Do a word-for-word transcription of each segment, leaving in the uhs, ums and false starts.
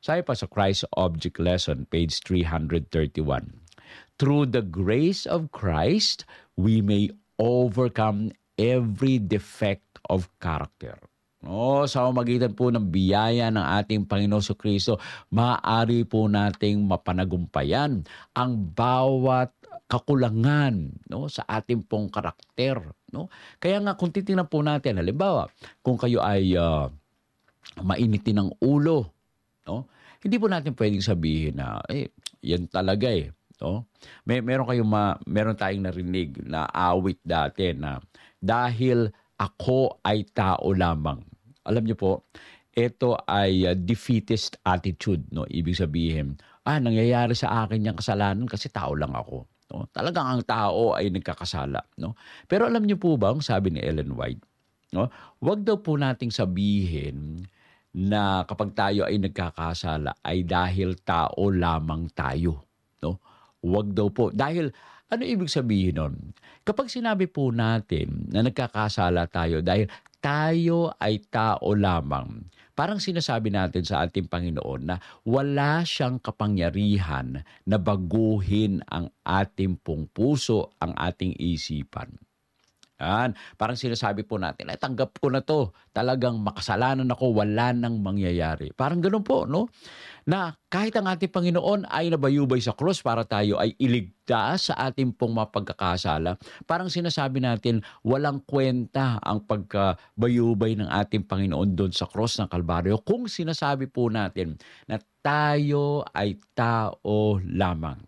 Sabi pa sa Christ Object Lesson, page three thirty-one. Through the grace of Christ, we may overcome every defect of character. No, sa pamamagitan po ng biyaya ng ating Panginoon Kristo, maaari po nating mapanagumpayan ang bawat kakulangan, no, sa ating pong karakter, no? Kaya nga kung titingnan po natin, halimbawa, kung kayo ay uh, mainitin ng ulo, no? Hindi po natin pwedeng sabihin na eh yan talaga eh, no? May meron kayong ma, meron tayong narinig na awit dati na dahil ako ay tao lamang. Alam niyo po, ito ay uh, defeatist attitude, no? Ibig sabihin, ah, nangyayari sa akin yung kasalanan kasi tao lang ako. No? Talagang ang tao ay nagkakasala, no? Pero alam niyo po ba, ang sabi ni Ellen White, no? Huwag daw po nating sabihin na kapag tayo ay nagkakasala ay dahil tao lamang tayo, no? Huwag daw po. Dahil ano ibig sabihin nun? Kapag sinabi po natin na nagkakasala tayo dahil tayo ay tao lamang, parang sinasabi natin sa ating Panginoon na wala siyang kapangyarihan na baguhin ang ating pong puso, ang ating isipan. Yan. Parang sinasabi po natin, ay tanggap ko na to. Talagang makasalanan ako, wala nang mangyayari. Parang ganun po, no? Na kahit ang ating Panginoon ay nabayubay sa krus para tayo ay iligtas sa ating pong mapagkakasala, parang sinasabi natin, walang kwenta ang pagkabayubay ng ating Panginoon doon sa krus ng Kalbaryo kung sinasabi po natin na tayo ay tao lamang.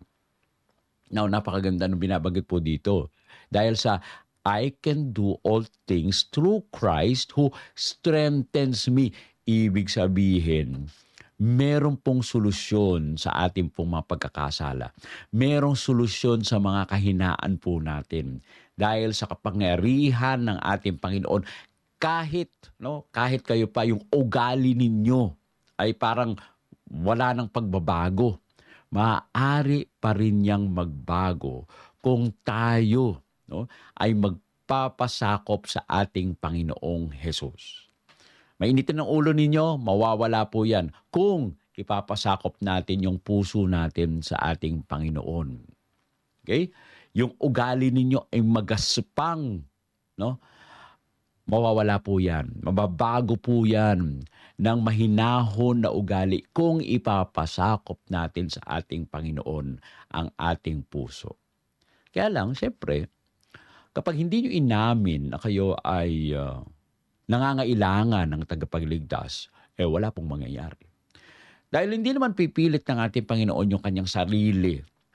Now, napakaganda nung binabanggit po dito. Dahil sa I can do all things through Christ who strengthens me. Ibig sabihin, meron pong solusyon sa ating pong mga pagkakasala. Merong solusyon sa mga kahinaan po natin. Dahil sa kapangyarihan ng ating Panginoon, kahit, no, kahit kayo pa yung ugali ninyo ay parang wala ng pagbabago, maaari pa rin niyang magbago kung tayo, no, ay magpapasakop sa ating Panginoong Hesus. Mainitin ng ulo ninyo, mawawala po yan kung ipapasakop natin yung puso natin sa ating Panginoon. Okay? Yung ugali ninyo ay magaspang, no? Mawawala po yan. Mababago po yan ng mahinahon na ugali kung ipapasakop natin sa ating Panginoon ang ating puso. Kaya lang, siyempre, kapag hindi nyo inamin na kayo ay uh, nangangailangan ng tagapagligtas, eh wala pong mangyayari. Dahil hindi naman pipilit ng ating Panginoon yung kanyang sarili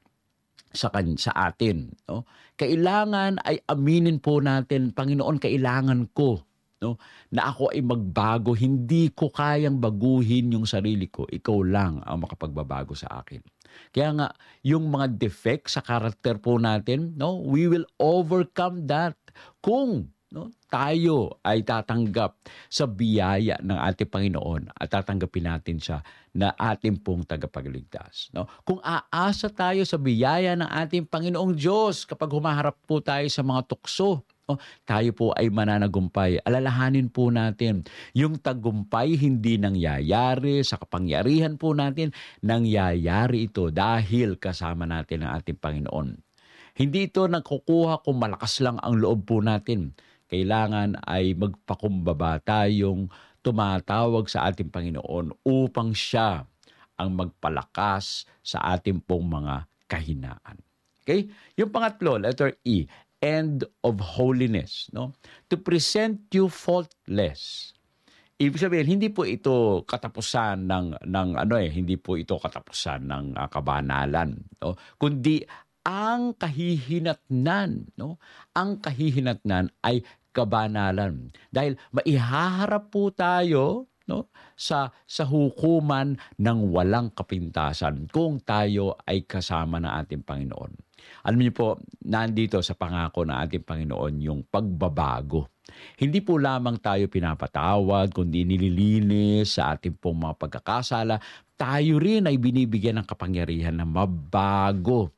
sa, kan- sa atin. No? Kailangan ay aminin po natin, Panginoon, kailangan ko, no, na ako ay magbago. Hindi ko kayang baguhin yung sarili ko. Ikaw lang ang makapagbabago sa akin. Kaya nga, yung mga defect sa karakter po natin, no, we will overcome that kung, no, tayo ay tatanggap sa biyaya ng ating Panginoon at tatanggapin natin siya na ating pong tagapagligtas. No? Kung aasa tayo sa biyaya ng ating Panginoong Diyos kapag humaharap po tayo sa mga tukso, oh, tayo po ay mananagumpay. Alalahanin po natin, yung tagumpay hindi nangyayari sa kapangyarihan po natin, nangyayari ito dahil kasama natin ang ating Panginoon. Hindi ito nagkukuha kung malakas lang ang loob po natin. Kailangan ay magpakumbaba tayong tumatawag sa ating Panginoon upang siya ang magpalakas sa ating pong mga kahinaan. Okay? Yung pangatlo, letter E, end of holiness, no? To present you faultless. Ibig sabihin, hindi po ito katapusan ng ng ano eh, hindi po ito katapusan ng uh, kabanalan, no? Kundi ang kahihinatnan, no? Ang kahihinatnan ay kabanalan. Dahil maihaharap po tayo, no, sa sa hukuman ng walang kapintasan kung tayo ay kasama ng ating Panginoon. Alam niyo po, nandito sa pangako ng ating Panginoon yung pagbabago. Hindi po lamang tayo pinapatawad, kundi nililinis sa ating pong mga pagkakasala. Tayo rin ay binibigyan ng kapangyarihan na mabago.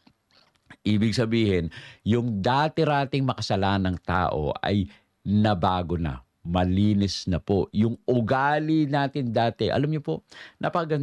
Ibig sabihin, yung dati-rating makasalanang tao ay nabago na. Malinis na po. Yung ugali natin dati, alam niyo po, napaganda.